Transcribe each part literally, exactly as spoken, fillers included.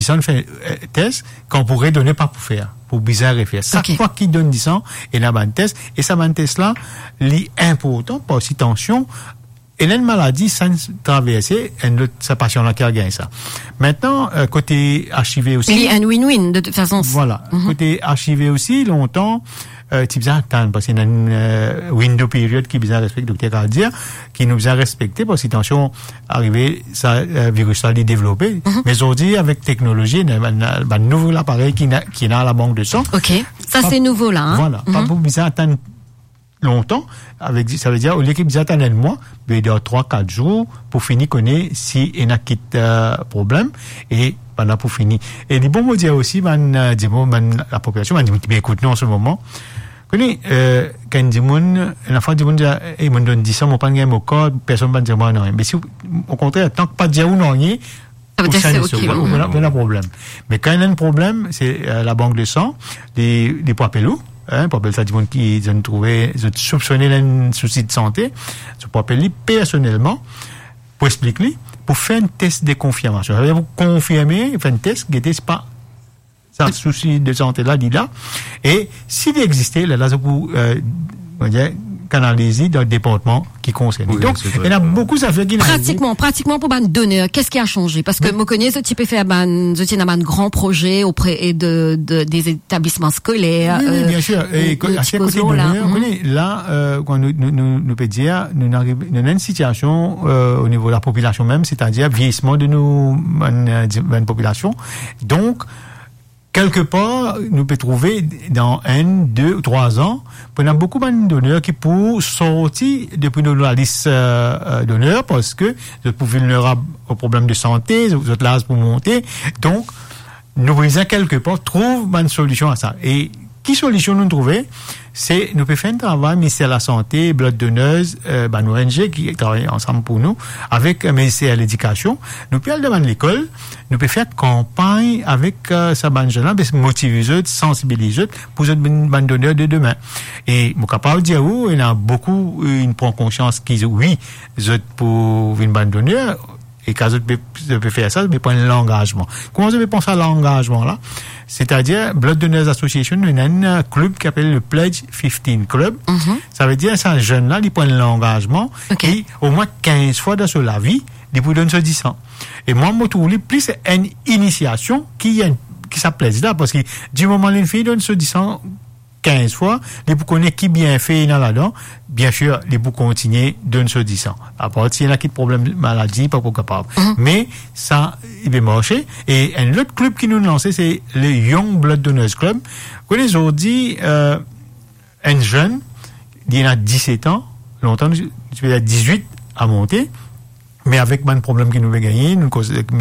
ça on fait euh, test qu'on pourrait donner pas pour faire pour bizarre et faire chaque okay. fois qu'il donne dix cents et la bonne test et sa bonne test là l'important pas aussi tension et une maladie sans traverser une autre sa patient là qui a gagné ça maintenant euh, côté archivé aussi il y a un win-win de toute façon voilà mm-hmm. côté archivé aussi longtemps euh, tu besoin attendre parce qu'il y a une euh, window period qui besoin respecter docteur a dire qui nous a respecté parce que tension arrivé ça euh, virus ça les développer mm-hmm. mais aujourd'hui avec technologie un nouveau appareil qui n'a qui n'a la banque de sang OK ça pas, c'est nouveau là hein? Voilà mm-hmm. pas pour besoin attendre longtemps avec ça veut dire au l'équipe besoin attendre un mois mais dans trois quatre jours pour finir connaître si il y a quit euh, problème et pendant pour finir et les bons mots dire aussi man euh, dire man la population man dit bien écoute nous en ce moment connais euh, quand dit mon l'enfant dit mon et mon donne dix cents mon pas gain mon code personne va dire moi non mais si au contraire tant que pas dire ou non rien ça veut dire c'est OK voilà pas de problème mais quand il y a un problème c'est euh, la banque de sang les les poids pelous hein pour ça dit mon qui ont trouvé ont soupçonné un souci de santé je peux appeler personnellement pour expliquer pour faire un test de confirmation ça veut dire vous confirmer faire un test qui était pas ça souci de santé là dit là et s'il existait là là vous euh, on dirait canaliser dans le département qui concerne. Oui, donc il y en a beaucoup ça fait qui pratiquement pratiquement pour ban donneur qu'est-ce qui a changé parce que moi connais ce type fait ban je tiens un grand projet auprès de, de des établissements scolaires oui, oui bien euh, sûr et à chaque côté donneur on connaît là euh, quand nous nous nous peut dire nous arrivons dans une situation euh, au niveau de la population même c'est-à-dire vieillissement de nos une population donc quelque part, nous pouvons trouver dans un, deux ou trois ans, on a beaucoup de donneurs qui pour sortir depuis la liste euh, donneurs parce que vous êtes vulnérables aux problèmes de santé, vous êtes là pour monter. Donc, nous voulons quelque part trouver une solution à ça. Et qui solution nous trouver? C'est, nous pouvons faire un travail, ministère de la Santé, Blood Donneuse, euh, ben, O N G qui travaillent ensemble pour nous, avec le ministère de l'Éducation. Nous pouvons aller devant l'école, nous pouvons faire campagne avec euh, sa bande jeune, motiver eux, sensibiliser eux pour les bande donneurs de demain. Et, mon capable de dire, où, il y a beaucoup, ils prennent conscience qu'ils, oui, eux, pour une bande donneur, et quand je peux faire ça, je peux prendre l'engagement. Comment je peux penser à l'engagement là? C'est-à-dire, Blood Donors Association, il y a un club qui s'appelle le Pledge quinze Club. Mm-hmm. Ça veut dire, ces jeunes-là, ils prennent l'engagement okay. et au moins quinze fois dans la vie, ils vous donnent ce dix cents. Et moi, je trouve plus une initiation qui, qui s'appelle là, parce que du moment où une fille donne ce dix cents, quinze fois, les pour connaître qui bien fait là-dedans, bien sûr, les pour continuer de se dix cents. À part s'il y en a qui de problème maladie, pas pour capable. Mm-hmm. Mais, ça, il va marcher. Et un autre club qui nous lancé, c'est le Young Blood Donors Club. Quand les autres dit, euh, un jeune, il y en a dix-sept ans, longtemps, tu peux être dix-huit à monter, mais avec un problème qui nous va gagner, nous,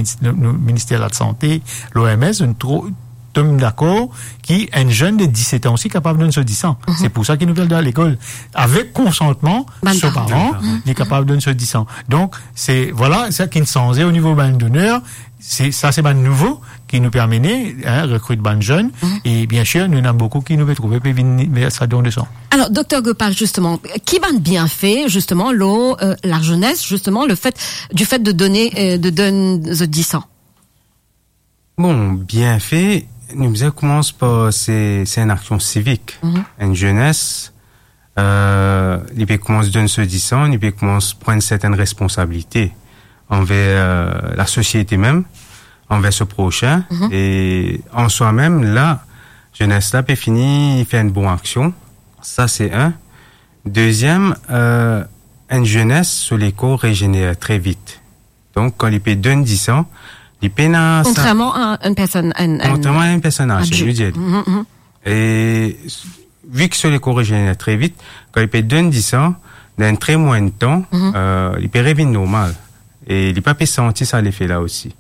le ministère de la Santé, l'O M S, une trop, sommes d'accord qui un jeune de dix-sept ans aussi capable de donner ce dix cents. Mm-hmm. C'est pour ça qu'il nous veulent à l'école. Avec consentement, ben ses parents, mm-hmm. il est capable de donner ce dix cents. Donc, c'est, voilà, ça qui nous change au niveau ban donneur. C'est, ça, c'est ban nouveau qui nous permet, hein, recruter ban jeunes. Mm-hmm. Et bien sûr, nous en avons beaucoup qui nous veulent trouver, puis venir, ça donne de sang. Alors, docteur Gopal, justement, qui ban bien fait, justement, l'eau, euh, la jeunesse, justement, le fait, du fait de donner, euh, de donner ce dix cents? Bon, bien fait, nous ça commence par c'est c'est une action civique, mm-hmm. une jeunesse. Euh, il peut commencer donner ce dix ans, il peut commencer prendre certaines responsabilités envers euh, la société même, envers ce prochain, mm-hmm. et en soi-même là, jeunesse là peut finir, il fait une bonne action. Ça c'est un. Deuxième, euh, une jeunesse sur les corps régénère très vite. Donc quand il peut donner dix ans. Contrairement à une personne, un, contrairement à une personne âgée, je veux dire. Mm-hmm. Et, vu que sur les corps régénèrent très vite, quand il peut donner dix ans, dans un très moins de temps, mm-hmm. euh, il peut revenir normal. Et il peut pas sentir ça l'effet là aussi.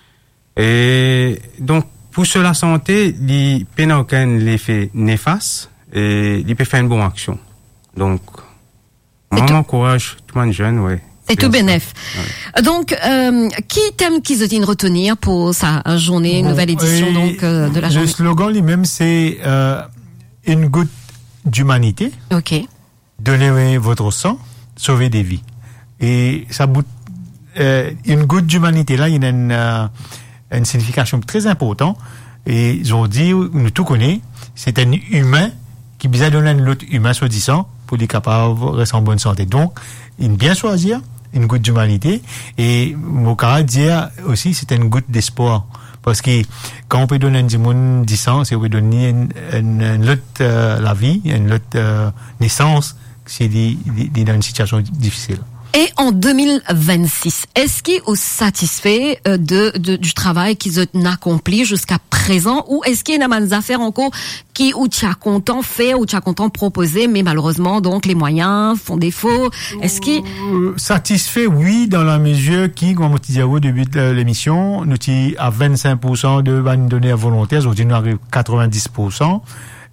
Et, donc, pour sur la santé, il peut n'a aucun effet néfaste, et il peut faire une bonne action. Donc, moi, j'encourage tout le monde jeune, ouais. C'est tout bénef. Ouais. Donc, euh, qui t'aime qu'ils se retenir pour sa journée, bon, nouvelle édition donc euh, de la le journée? Le slogan lui-même, c'est euh, une goutte d'humanité. Ok. Donnez votre sang, sauvez des vies. Et ça bout, euh, une goutte d'humanité là, il y a une, euh, une signification très importante. Et ils ont dit, nous tout connaissons, c'est un humain qui besoin de donner un autre humain soi-disant pour être capable de rester en bonne santé. Donc, il bien choisir une goutte d'humanité. Et mon cas dire aussi, c'est une goutte d'espoir. Parce que quand on peut donner un monde dix ans, c'est on peut donner une, une, une autre euh, la vie, une autre euh, naissance, c'est dit, dit dans une situation difficile. Et en deux mille vingt-six, est-ce qu'ils sont satisfaits de, de, du travail qu'ils ont accompli jusqu'à présent, ou est-ce qu'il y a des affaires encore qui, où tu as content fait, où tu as content proposé, mais malheureusement, donc, les moyens font défaut? Est-ce qu'il... Euh, satisfait, oui, dans la mesure qui, comme on disait au début de l'émission, nous sommes à vingt-cinq pour cent de données volontaires, aujourd'hui, nous arrivons à quatre-vingt-dix pour cent.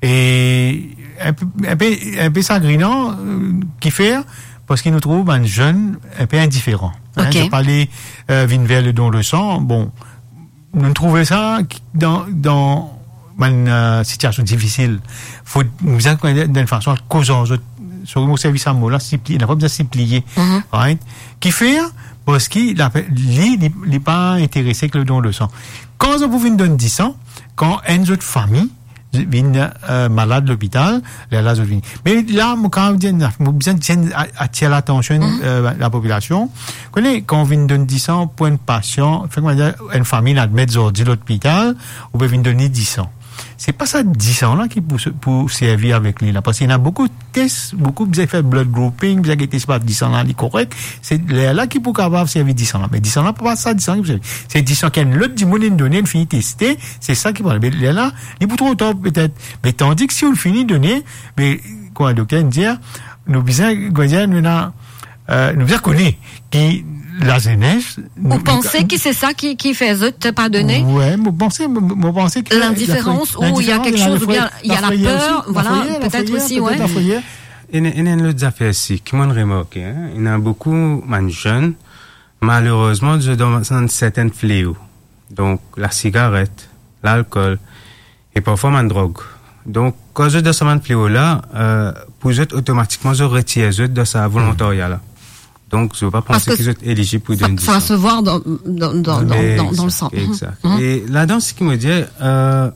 Et un peu, un peu, un peu sagrinant, euh, qui fait, parce qu'il nous trouve un jeune un peu indifférent. Hein, okay. Je parlais euh, vin vers le don le sang. Bon, nous trouvons ça dans dans une euh, situation difficile. Faut nous accompagner d'une façon causant sur mon service à moi là, il n'a pas besoin de s'y plier, mm-hmm. right? Qui fait parce qu'il n'est pas intéressé que le don le sang. Quand vous pouvez donner dix ans, quand une autre famille vient euh, malade de l'hôpital, là, là, je mais là, moi, quand je besoin d'attirer l'attention de mm-hmm. euh, la population, quand on vient donner dix ans pour un patient, fait que une famille admet aujourd'hui l'hôpital, on peut venir donner dix ans. C'est pas ça dix ans là qui pour, pour servir avec lui là, parce qu'il y en a beaucoup de tests, beaucoup vous avez fait blood grouping, vous avez été pas dix ans là, c'est correct, c'est là qui pour capable servir dix ans là, mais dix ans là pas ça dix ans qui vous savez, c'est dix ans qu'il y a l'autre du monde donné, une fini tester, c'est ça qui parle. Mais là, il pour trop tôt peut-être, mais tandis que si on finit donner, mais quoi, le docteur nous dit, nous besoin, nous n'a, euh, nous besoin connaître qui la jeunesse. Vous pensez que c'est ça qui, qui fait te pas donner? Ouais, vous pensez, vous pensez que l'indifférence ou il y a quelque chose, ou bien il y a la peur, voilà, peut-être aussi, ouais. Il y a une autre affaire ici, qui m'ont remarqué, hein. Il y en a beaucoup, man, jeunes, malheureusement, je dans certains fléaux. Donc, la cigarette, l'alcool, et parfois, man, drogue. Donc, quand je dans ce fléau-là, euh, pour eux, automatiquement, je retire eux de sa volontariat, là. Donc, je ne veux pas penser qu'ils sont éligibles pour donner. Ça va se voir dans, dans, dans, dans, dans, dans le sang. Exact. Mm-hmm. Et là-dedans, ce qui me dit, euh,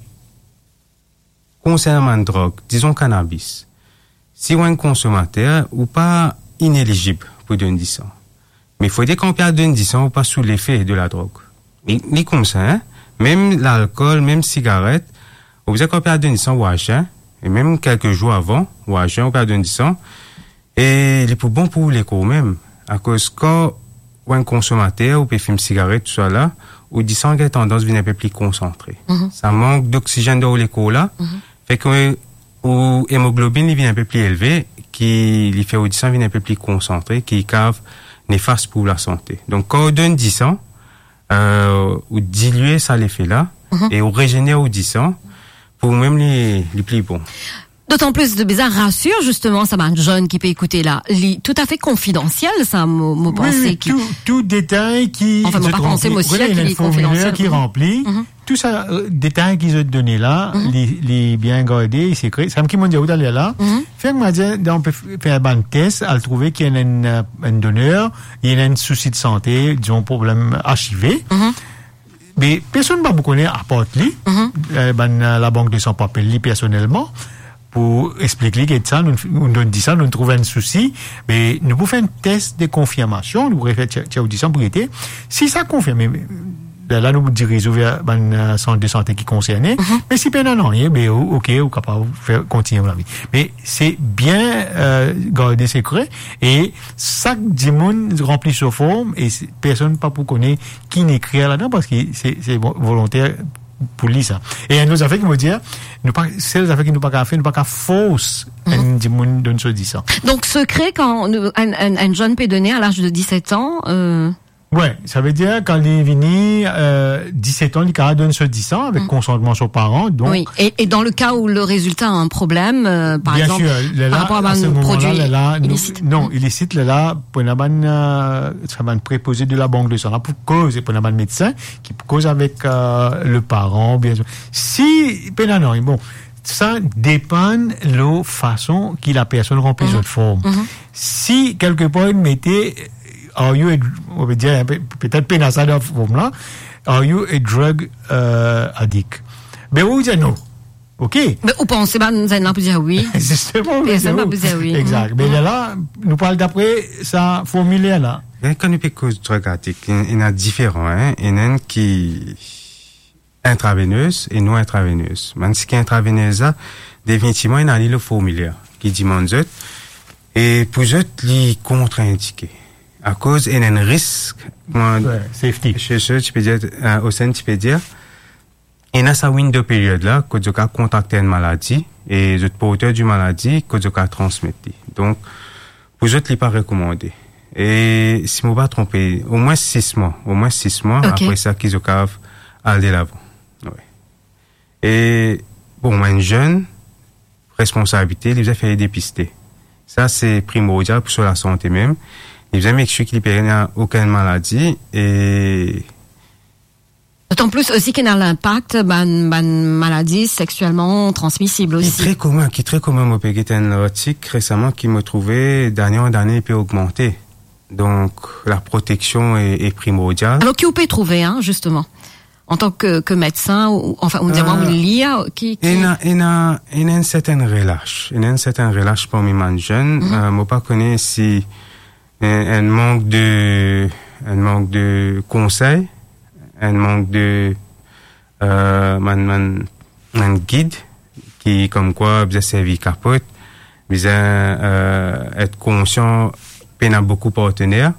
concernant la drogue, disons cannabis, si on est un consommateur, ou pas inéligible pour donner dix ans. Mais il faut dire qu'on peut donner dix ans ou pas sous l'effet de la drogue. Mais, mais comme ça, hein, même l'alcool, même cigarette, vous savez qu'on peut donner dix ans ou achat, et même quelques jours avant, ou achat, on peut donner dix ans, et il est pour bon pour les cours même. À cause quand un consommateur ou peut fumer cigarette tout ça là, ou dix ans qu'il a tendance à venir un peu plus concentré. Mm-hmm. Ça manque d'oxygène dans les cours là, mm-hmm. fait que ou hémoglobine il vient un peu plus élevé, qui lui fait au dix ans vient un peu plus concentré, qui cave néfaste pour la santé. Donc quand on donne dix ans, euh, ou diluer ça l'effet là, mm-hmm. et on régénère au dix ans pour même les les plus bons. D'autant plus de bizarre rassure justement ça m'a jeune qui peut écouter là, li, tout à fait confidentiel ça me me penser oui, qui tout, tout détail qui enfin, pas pensé moi aussi qu'il est confidentiel qui remplit mm-hmm. tout ça euh, détail qu'ils ont donné là mm-hmm. les les bien gardés secret ça me qui m'ont dit où d'aller là mm-hmm. fait que m'a dit on peut faire un test à le trouver qu'il y a un un donneur il y a un souci de santé disons problème archivé mm-hmm. mais personne ne va beaucoup connaître à part lui mm-hmm. euh, ben la banque de sang pas lui personnellement pour expliquer que ça, nous, nous dit ça, nous trouvons un souci, mais nous pouvons faire un test de confirmation, nous pouvons faire une audition pour aider. Si ça confirme, là, nous dirigeons vers un centre de santé qui concerne, mm-hmm. mais si pas non, mais ok, ou capable de faire continuer la vie. Mais c'est bien euh, garder secret, et chaque monde remplit sa forme, et personne pas pour connaître qui n'écrit là-dedans, parce que c'est, c'est volontaire pour lui ça. Et un autre affaire qui me dit, nous pas, c'est les affaires qui nous pas qu'à faire, nous pas qu'à fausse, un dimon donne ce dit ça. Donc, secret quand un, un, un jeune peut donner à l'âge de dix-sept ans, euh... ouais, ça veut dire quand il est venu, euh, dix-sept ans, il donne ce dix ans avec mmh. consentement sur parents, donc. Oui. Et, et dans le cas où le résultat a un problème, euh, par bien exemple, sûr, là, par rapport à, à un produit là, illicite. Nous, non, illicite, là, là, pour une bonne, euh, ça va préposé de la banque de sang, là, pour cause, et pour un bon médecin, qui cause avec, euh, le parent, bien sûr. Si, ben non, bon, ça dépend de la façon que la personne remplit mmh. cette forme. Mmh. Si, quelque part, il mettait, on veut dire, peut-être pénal ça dans la forme là, are you a drug uh, addict? Ben oui, dire non. OK. Mais vous pensez pas nous allons dire oui. Justement, mais ça va dire oui. Exact. Mais là, nous parlons d'après ça formulaire là. Quand nous parlons de drug addict, il y en a différents, hein. Il y en a qui intraveineuse et non intraveineuse. Même si qui est intraveineuse là, définitivement, il y a le formulaire qui demande et pour eux, les contre-indiqués. À cause, il y a un risque. Ouais, safety. Chez eux, tu peux dire, euh, au sein, tu peux dire, il y a sa window période là, que tu as contracté une maladie, et les porteurs du maladie, que tu as transmettre. Donc, pour eux, il n'est pas recommandé. Et, si je ne me trompe pas, au moins six mois, au moins six mois, okay. Après ça, qu'ils ont aller l'avant. Ouais. Et, bon, un jeune, responsabilité, il a fait dépister. Ça, c'est primordial pour la santé même. Il a m'expliquer qu'il n'y a aucune maladie et... D'autant plus aussi qu'il y a l'impact d'une maladie sexuellement transmissible aussi. Qui est très commun, qui est très commun. Moi, j'ai un article récemment qui m'a trouvé d'année en année, il peut augmenter. Donc, la protection est, est primordiale. Alors, qui vous peut trouver, hein, justement? En tant que, que médecin, ou, enfin, on dirait euh, il y a, qui, qui... Il y a, il y a, il y a une certaine relâche. Il y a une certaine relâche parmi les jeunes. Mm-hmm. Euh, moi, pas connais si, un, un manque de, un manque de conseils, un manque de, euh, man, man, un guide, qui, comme quoi, vous avez servi capote, vous avez, euh, être conscient, peine à beaucoup partenaires.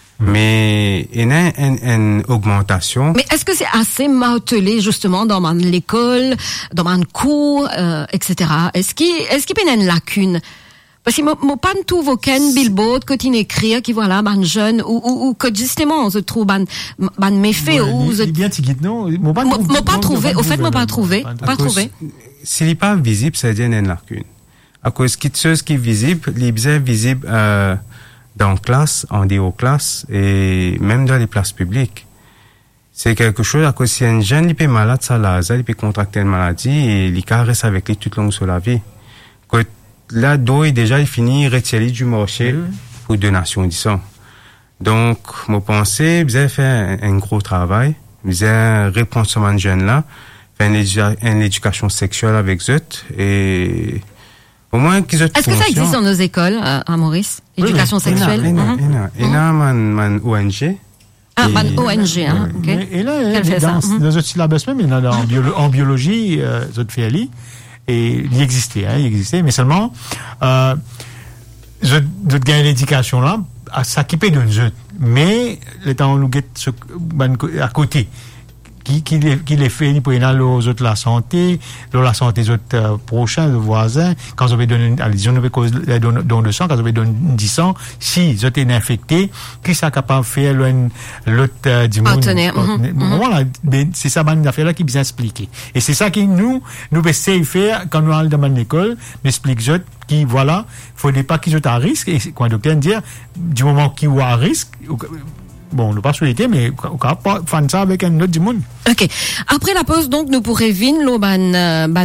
Mais il y a une, une augmentation. Mais est-ce que c'est assez martelé justement dans mon l'école, dans mon cours, euh, et cetera. Est-ce qu'il est-ce qu'il y a une lacune? Parce que moi pas tout vos ken billboard que tu écris qui voilà ban jeune ou ou ou que justement on se trouve ban ban méfait ou c'est bien tu non moi pas moi pas trouvé au fait moi pas trouvé pas trouvé. S'il n'est pas visible ça dit une lacune. À cause qui chose qui est visible, il est visible euh, dans classe, en dehors classe et même dans les places publiques. C'est quelque chose à cause si un jeune il est malade, ça là, il peut contracter une maladie et il reste avec lui toute longue sur la vie. Que là, d'où il déjà il finit retirer du marché mmh. pour donation, disons. Donc, moi pensais, vous avez fait un, un gros travail, vous avez répondre sur un jeune là, faire une, édu- une éducation sexuelle avec eux et au moins qu'ils Est-ce que ça existe dans nos écoles, euh, à Maurice? Éducation oui, oui. sexuelle? Il y a, il y a, il y a man O N G. Ah, man O N G, hein, ok. Et, et là, dans, dans notre syllabus même, il y en a en, biolo- en biologie, euh, ça te fait aller, et il existait, hein, il existait, mais seulement, euh, je, je gagne l'éducation là, à s'acquiper d'un jeu, mais, le temps, on nous guette à côté. Qui, qui, les, qui les fait, pour y aller aux autres la santé, la santé des autres euh, prochains, des voisins, quand on veut donner, on veut cause les dons de sang, quand on veut donner dix sang, si ils ont été infectés, qui sont capables de faire l'autre euh, du monde. Mm-hmm. Voilà, c'est ça, ben, affaire là qui bien expliqué. Et c'est ça qui nous, nous essayons de faire quand nous allons dans l'école, nous explique autres qui, voilà, faut pas qu'ils soient à risque, et quand le docteur dit, du moment qu'ils sont à risque, bon, nous pas souhaité, mais on peut pas faire ça avec un autre du monde. Ok. Après la pause, donc, nous pourrons vivre l'eau, ban, ban,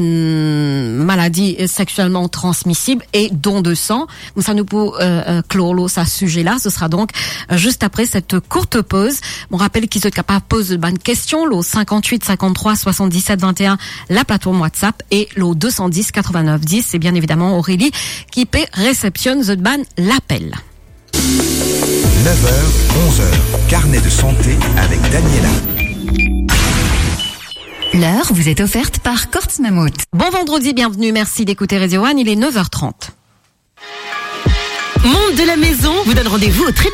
maladie sexuellement transmissible et don de sang. Comme ça, nous pourrons, euh, clore l'eau, ça, sujet-là. Ce sera donc, euh, juste après cette courte pause. On rappelle qu'ils sont capables de poser une question, l'eau cinquante-huit, cinquante-trois, soixante-dix-sept, vingt et un, la plateforme WhatsApp et l'eau deux cent dix, quatre-vingt-neuf, dix. C'est bien évidemment Aurélie qui peut réceptionne the ban l'appel. neuf heures, onze heures, carnet de santé avec Daniela. L'heure vous est offerte par Kortz Mammut. Bon vendredi, bienvenue, merci d'écouter Radio One, il est neuf heures trente. Monde de la maison vous donne rendez-vous au très